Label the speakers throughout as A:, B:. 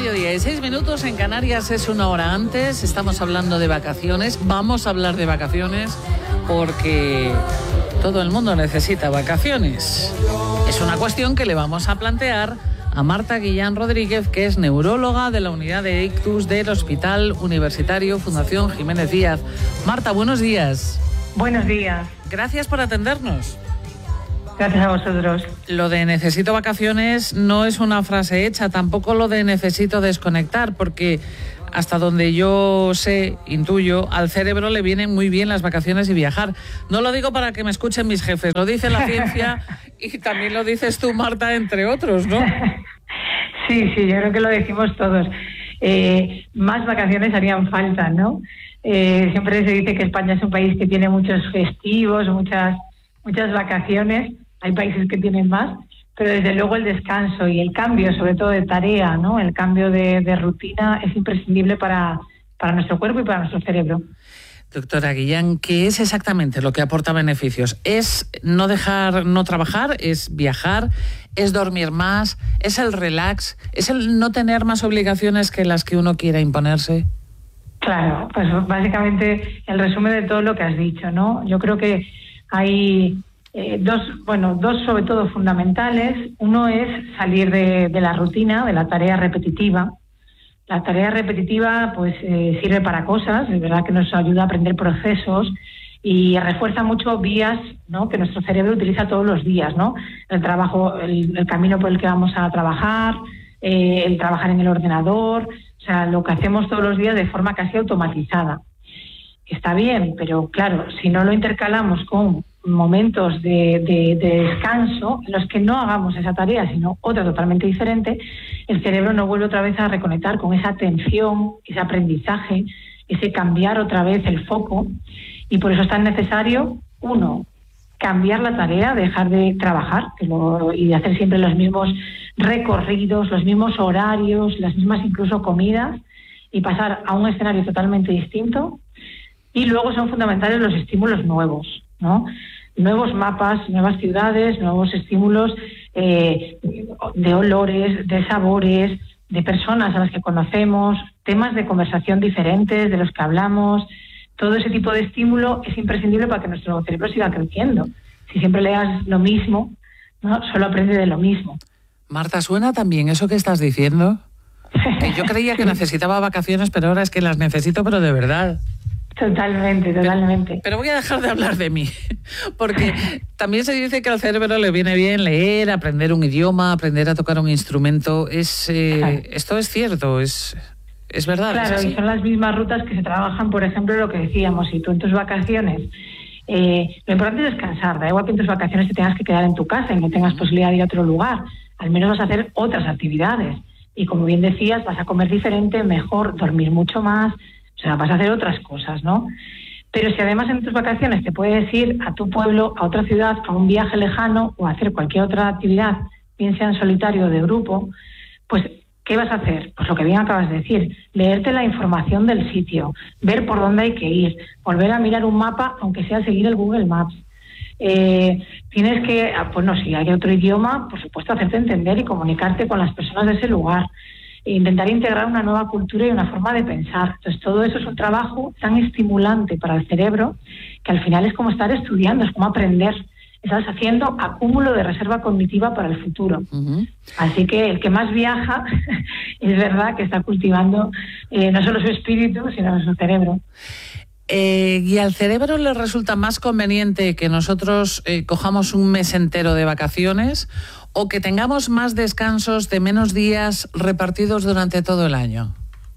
A: mediodía y 6 minutos, en Canarias es una hora antes. Estamos hablando de vacaciones. Vamos a hablar de vacaciones porque todo el mundo necesita vacaciones. Es una cuestión que le vamos a plantear a Marta Guillán Rodríguez, que es neuróloga de la unidad de ictus del Hospital Universitario Fundación Jiménez Díaz. Marta, buenos días.
B: Buenos días.
A: Gracias por atendernos.
B: Gracias a vosotros.
A: Lo de necesito vacaciones no es una frase hecha, tampoco lo de necesito desconectar, porque hasta donde yo sé, intuyo, al cerebro le vienen muy bien las vacaciones y viajar. No lo digo para que me escuchen mis jefes, lo dice la ciencia y también lo dices tú, Marta, entre otros, ¿no?
B: Sí, yo creo que lo decimos todos. Más vacaciones harían falta, ¿no? Siempre se dice que España es un país que tiene muchos festivos, muchas vacaciones. Hay países que tienen más, pero desde luego el descanso y el cambio, sobre todo de tarea, ¿no? El cambio de rutina es imprescindible para nuestro cuerpo y para nuestro cerebro.
A: Doctora Guillán, ¿qué es exactamente lo que aporta beneficios? ¿Es no trabajar? ¿Es viajar? ¿Es dormir más? ¿Es el relax? ¿Es el no tener más obligaciones que las que uno quiera imponerse?
B: Claro, pues básicamente el resumen de todo lo que has dicho, ¿no? Yo creo que hay dos sobre todo fundamentales. Uno es salir de la rutina, de la tarea repetitiva. La tarea repetitiva pues sirve para cosas, es verdad que nos ayuda a aprender procesos y refuerza mucho vías, ¿no?, que nuestro cerebro utiliza todos los días, ¿no? El trabajo, el camino por el que vamos a trabajar, el trabajar en el ordenador, o sea, lo que hacemos todos los días de forma casi automatizada. Está bien, pero claro, si no lo intercalamos con momentos de descanso en los que no hagamos esa tarea, sino otra totalmente diferente, el cerebro no vuelve otra vez a reconectar con esa atención, ese aprendizaje, ese cambiar otra vez el foco, y por eso es tan necesario, uno, cambiar la tarea, dejar de trabajar y de hacer siempre los mismos recorridos, los mismos horarios, las mismas incluso comidas, y pasar a un escenario totalmente distinto. Y luego son fundamentales los estímulos nuevos, ¿no? Nuevos mapas, nuevas ciudades, nuevos estímulos de olores, de sabores, de personas a las que conocemos, temas de conversación diferentes de los que hablamos. Todo ese tipo de estímulo es imprescindible para que nuestro cerebro siga creciendo. Si siempre le das lo mismo, ¿no?, solo aprende de lo mismo.
A: Marta, ¿suena también eso que estás diciendo? Que yo creía que necesitaba vacaciones, pero ahora es que las necesito, pero de verdad.
B: Totalmente.
A: Pero voy a dejar de hablar de mí, porque también se dice que al cerebro le viene bien leer, aprender un idioma, aprender a tocar un instrumento. Claro. Esto es cierto, es verdad.
B: Claro, y son las mismas rutas que se trabajan, por ejemplo, lo que decíamos, si tú en tus vacaciones, lo importante es descansar, da igual que en tus vacaciones te tengas que quedar en tu casa y no tengas posibilidad de ir a otro lugar, al menos vas a hacer otras actividades. Y como bien decías, vas a comer diferente, mejor, dormir mucho más. O sea, vas a hacer otras cosas, ¿no? Pero si además en tus vacaciones te puedes ir a tu pueblo, a otra ciudad, a un viaje lejano o a hacer cualquier otra actividad, bien sea en solitario o de grupo, pues ¿qué vas a hacer? Pues lo que bien acabas de decir, leerte la información del sitio, ver por dónde hay que ir, volver a mirar un mapa, aunque sea seguir el Google Maps. Tienes que, pues no, si hay otro idioma, por supuesto, hacerte entender y comunicarte con las personas de ese lugar. Intentar integrar una nueva cultura y una forma de pensar. Entonces, todo eso es un trabajo tan estimulante para el cerebro que al final es como estar estudiando, es como aprender. Estás haciendo acúmulo de reserva cognitiva para el futuro. Uh-huh. Así que el que más viaja es verdad que está cultivando no solo su espíritu, sino su cerebro.
A: ¿Y al cerebro le resulta más conveniente que nosotros cojamos un mes entero de vacaciones o que tengamos más descansos de menos días repartidos durante todo el año?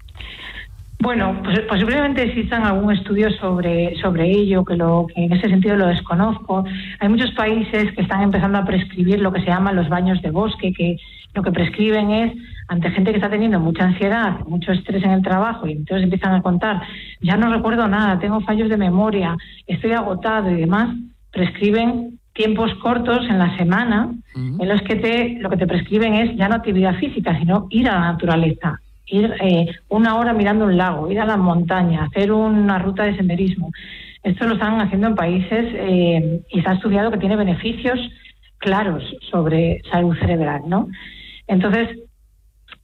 B: Bueno, pues posiblemente existan algún estudio sobre ello, que en ese sentido lo desconozco. Hay muchos países que están empezando a prescribir lo que se llaman los baños de bosque, que lo que prescriben es, ante gente que está teniendo mucha ansiedad, mucho estrés en el trabajo, y entonces empiezan a contar, ya no recuerdo nada, tengo fallos de memoria, estoy agotado y demás, prescriben tiempos cortos en la semana, en los que lo que te prescriben es ya no actividad física, sino ir a la naturaleza, ir una hora mirando un lago, ir a la montaña, hacer una ruta de senderismo. Esto lo están haciendo en países y se ha estudiado que tiene beneficios claros sobre salud cerebral, ¿no? Entonces,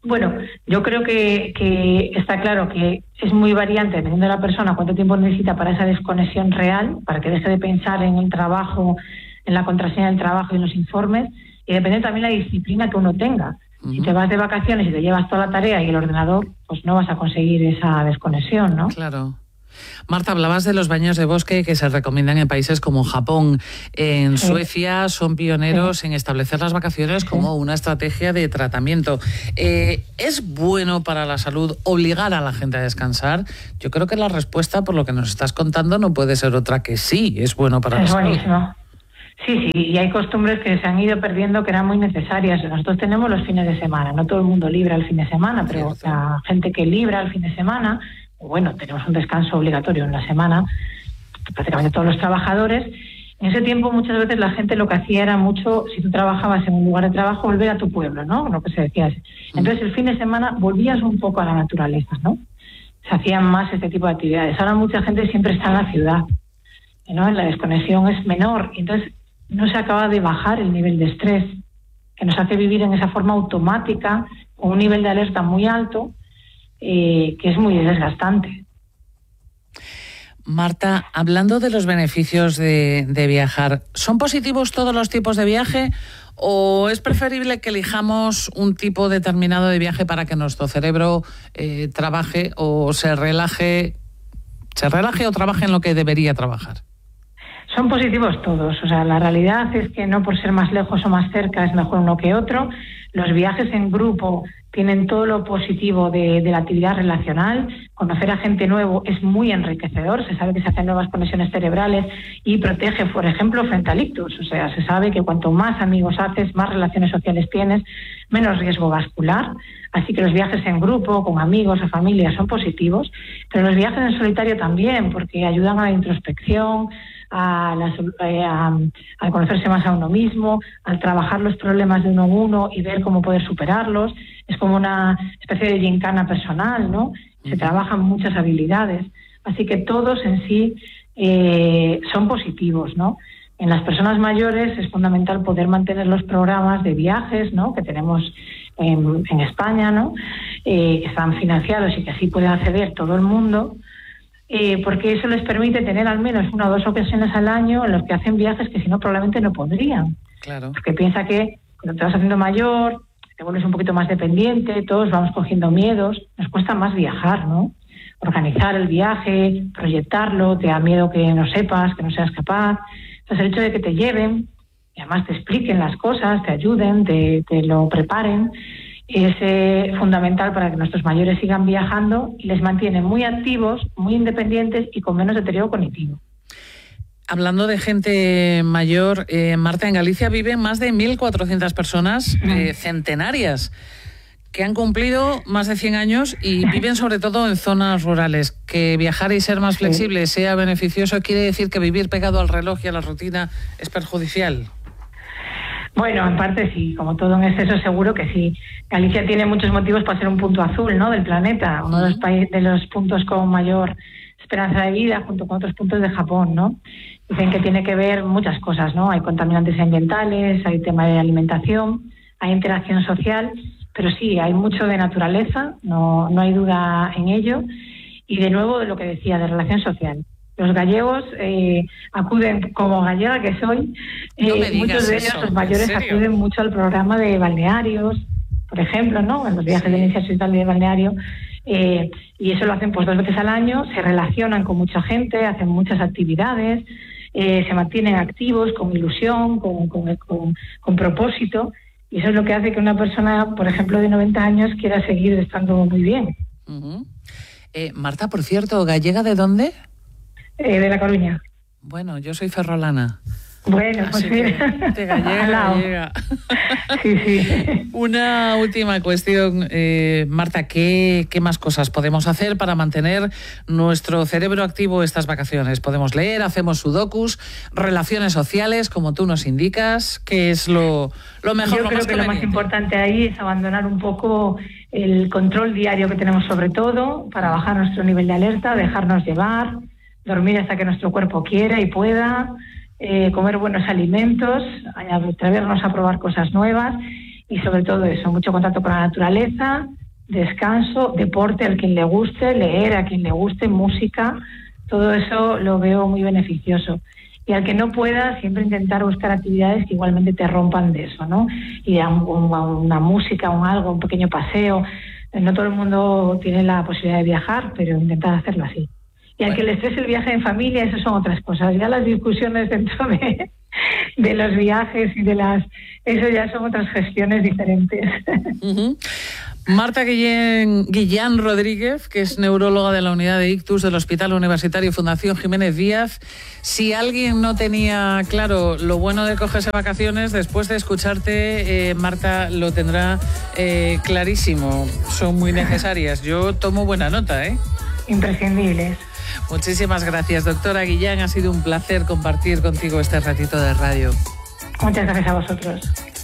B: Bueno, yo creo que está claro que es muy variante dependiendo de la persona cuánto tiempo necesita para esa desconexión real, para que deje de pensar en el trabajo, en la contraseña del trabajo y en los informes, y depende también de la disciplina que uno tenga. Si te vas de vacaciones y te llevas toda la tarea y el ordenador, pues no vas a conseguir esa desconexión, ¿no?
A: Claro. Marta, hablabas de los baños de bosque que se recomiendan en países como Japón. En Suecia son pioneros en establecer las vacaciones como una estrategia de tratamiento. ¿Es bueno para la salud obligar a la gente a descansar? Yo creo que la respuesta, por lo que nos estás contando, no puede ser otra que sí, es bueno para la salud.
B: Es buenísimo. Sí, y hay costumbres que se han ido perdiendo que eran muy necesarias. Nosotros tenemos los fines de semana, no todo el mundo libra el fin de semana, pero la gente que libra el fin de semana, bueno, tenemos un descanso obligatorio en la semana, prácticamente todos los trabajadores. En ese tiempo muchas veces la gente lo que hacía era mucho, si tú trabajabas en un lugar de trabajo, volver a tu pueblo, ¿no? Lo que se decía. Entonces el fin de semana volvías un poco a la naturaleza, ¿no? Se hacían más este tipo de actividades. Ahora mucha gente siempre está en la ciudad, ¿no? La desconexión es menor, y entonces no se acaba de bajar el nivel de estrés, que nos hace vivir en esa forma automática, con un nivel de alerta muy alto, que es muy desgastante.
A: Marta, hablando de los beneficios de viajar, ¿son positivos todos los tipos de viaje o es preferible que elijamos un tipo determinado de viaje para que nuestro cerebro trabaje o se relaje o trabaje en lo que debería trabajar?
B: Son positivos todos, o sea, la realidad es que no por ser más lejos o más cerca es mejor uno que otro. Los viajes en grupo tienen todo lo positivo de la actividad relacional. Conocer a gente nuevo es muy enriquecedor, se sabe que se hacen nuevas conexiones cerebrales y protege, por ejemplo, frente al ictus. O sea, se sabe que cuanto más amigos haces, más relaciones sociales tienes, menos riesgo vascular. Así que los viajes en grupo, con amigos o familia, son positivos, pero los viajes en solitario también, porque ayudan a la introspección, a conocerse más a uno mismo, al trabajar los problemas de uno a uno y ver cómo poder superarlos. Es como una especie de gincana personal, ¿no? Se trabajan muchas habilidades. Así que todos en sí son positivos, ¿no? En las personas mayores es fundamental poder mantener los programas de viajes, ¿no?, que tenemos en España, ¿no?, que están financiados y que así puede acceder todo el mundo, porque eso les permite tener al menos 1 o 2 ocasiones al año en los que hacen viajes que si no probablemente no podrían.
A: Claro. Porque
B: piensa que cuando te vas haciendo mayor, te vuelves un poquito más dependiente, todos vamos cogiendo miedos, nos cuesta más viajar, ¿no? Organizar el viaje, proyectarlo, te da miedo que no sepas, que no seas capaz. Entonces el hecho de que te lleven, y además te expliquen las cosas, te ayuden, te lo preparen, es fundamental para que nuestros mayores sigan viajando y les mantiene muy activos, muy independientes y con menos deterioro cognitivo.
A: Hablando de gente mayor, Marta, en Galicia viven más de 1.400 personas centenarias que han cumplido más de 100 años y viven sobre todo en zonas rurales. Que viajar y ser más flexible sea beneficioso quiere decir que vivir pegado al reloj y a la rutina es perjudicial.
B: Bueno, en parte sí, como todo en exceso seguro que sí. Galicia tiene muchos motivos para ser un punto azul, ¿no?, del planeta, uno de los puntos con mayor esperanza de vida, junto con otros puntos de Japón, ¿no? Dicen que tiene que ver muchas cosas, ¿no? Hay contaminantes ambientales, hay tema de alimentación, hay interacción social, pero sí, hay mucho de naturaleza, no hay duda en ello, y de nuevo de lo que decía, de relación social. Los gallegos acuden, como gallega que soy, muchos de ellos, los mayores, acuden mucho al programa de balnearios, por ejemplo, ¿no?, en los viajes de iniciación de balneario, y eso lo hacen pues 2 veces al año, se relacionan con mucha gente, hacen muchas actividades, se mantienen activos, con ilusión, con propósito, y eso es lo que hace que una persona, por ejemplo, de 90 años quiera seguir estando muy bien.
A: Marta, por cierto, ¿gallega de dónde?
B: De La Coruña.
A: Bueno, yo soy ferrolana.
B: Bueno, pues sí.
A: De gallega.
B: Sí.
A: Una última cuestión, Marta, ¿qué más cosas podemos hacer para mantener nuestro cerebro activo estas vacaciones? Podemos leer, hacemos sudokus, relaciones sociales, como tú nos indicas. ¿Qué es lo mejor?
B: Yo creo que lo más importante ahí es abandonar un poco el control diario que tenemos sobre todo, para bajar nuestro nivel de alerta, dejarnos llevar, dormir hasta que nuestro cuerpo quiera y pueda, comer buenos alimentos, atrevernos a probar cosas nuevas y sobre todo eso, mucho contacto con la naturaleza, descanso, deporte al quien le guste, leer a quien le guste, música, todo eso lo veo muy beneficioso. Y al que no pueda, siempre intentar buscar actividades que igualmente te rompan de eso, ¿no? Y a una música, un pequeño paseo. No todo el mundo tiene la posibilidad de viajar, pero intentar hacerlo así. Y al que le estrese el viaje en familia, eso son otras cosas. Ya las discusiones dentro de los viajes y eso ya son otras gestiones diferentes.
A: Uh-huh. Marta Guillán Rodríguez, que es neuróloga de la unidad de ictus del Hospital Universitario Fundación Jiménez Díaz. Si alguien no tenía claro lo bueno de cogerse vacaciones, después de escucharte, Marta, lo tendrá clarísimo. Son muy necesarias. Yo tomo buena nota, ¿eh?
B: Imprescindibles.
A: Muchísimas gracias, doctora Guillán. Ha sido un placer compartir contigo este ratito de radio.
B: Muchas gracias a vosotros.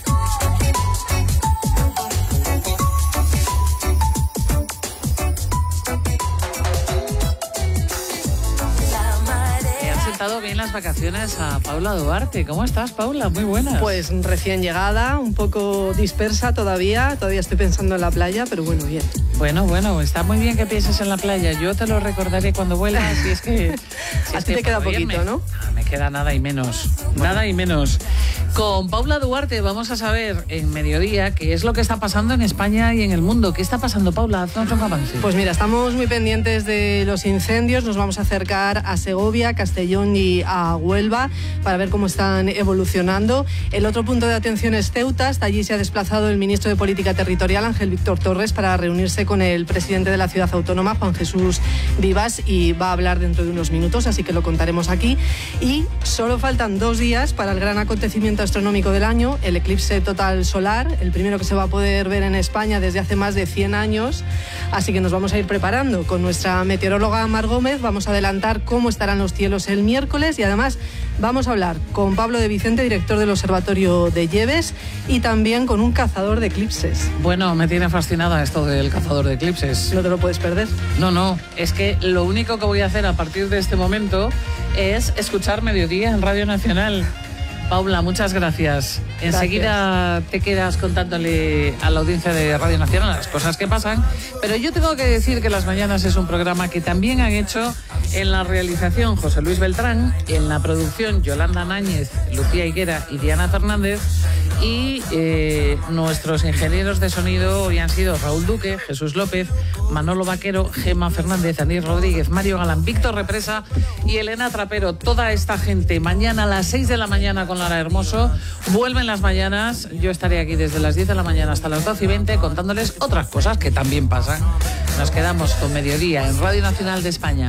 A: Bien las vacaciones a Paula Duarte. ¿Cómo estás, Paula? Muy buenas.
C: Pues recién llegada, un poco dispersa todavía estoy pensando en la playa, pero bueno, bien.
A: Bueno, está muy bien que pienses en la playa. Yo te lo recordaré cuando vuelvas, y es que...
C: a ti te queda poquito, ¿no?
A: Me queda nada y menos. Nada y menos. Con Paula Duarte vamos a saber en Mediodía qué es lo que está pasando en España y en el mundo. ¿Qué está pasando, Paula? Haznos un avance.
C: Pues mira, estamos muy pendientes de los incendios. Nos vamos a acercar a Segovia, Castellón y a Huelva para ver cómo están evolucionando. El otro punto de atención es Ceuta. Hasta allí se ha desplazado el ministro de Política Territorial, Ángel Víctor Torres, para reunirse con el presidente de la ciudad autónoma, Juan Jesús Vivas, y va a hablar dentro de unos minutos, así que lo contaremos aquí. Y solo faltan 2 días para el gran acontecimiento astronómico del año, el eclipse total solar, el primero que se va a poder ver en España desde hace más de 100 años, así que nos vamos a ir preparando. Con nuestra meteoróloga Mar Gómez vamos a adelantar cómo estarán los cielos el miércoles, y además vamos a hablar con Pablo de Vicente, director del Observatorio de Lleves, y también con un cazador de eclipses.
A: Bueno, me tiene fascinada esto del cazador de eclipses.
C: No te lo puedes perder.
A: No, es que lo único que voy a hacer a partir de este momento es escuchar Mediodía en Radio Nacional. Paula, muchas gracias. Enseguida te quedas contándole a la audiencia de Radio Nacional las cosas que pasan, pero yo tengo que decir que Las Mañanas es un programa que también han hecho en la realización José Luis Beltrán, en la producción Yolanda Náñez, Lucía Higuera y Diana Fernández, y nuestros ingenieros de sonido hoy han sido Raúl Duque, Jesús López, Manolo Vaquero, Gema Fernández, Anís Rodríguez, Mario Galán, Víctor Represa y Elena Trapero. Toda esta gente mañana a las 6 de la mañana con Lara Hermoso. Vuelven Las Mañanas. Yo estaré aquí desde las 10 de la mañana hasta las 12:20 contándoles otras cosas que también pasan. Nos quedamos con Mediodía en Radio Nacional de España.